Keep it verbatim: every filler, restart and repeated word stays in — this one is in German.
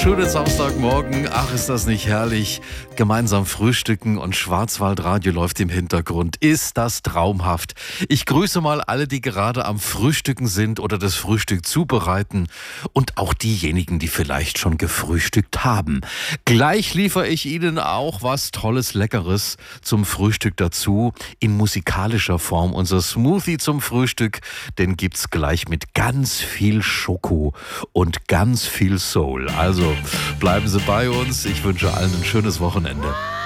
Schönen Samstagmorgen. Ach, ist das nicht herrlich? Gemeinsam frühstücken und Schwarzwaldradio läuft im Hintergrund. Ist das traumhaft? Ich grüße mal alle, die gerade am Frühstücken sind oder das Frühstück zubereiten und auch diejenigen, die vielleicht schon gefrühstückt haben. Gleich liefere ich Ihnen auch was Tolles, Leckeres zum Frühstück dazu in musikalischer Form. Unser Smoothie zum Frühstück, den gibt's gleich mit ganz viel Schoko und ganz viel Soul. Also bleiben Sie bei uns. Ich wünsche allen ein schönes Wochenende.